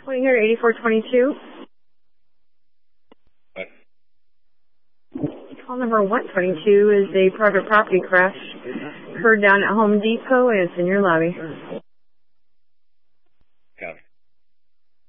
20 here, 8422. Call number 122 is a private property crash. Occurred down at Home Depot and it's in your lobby.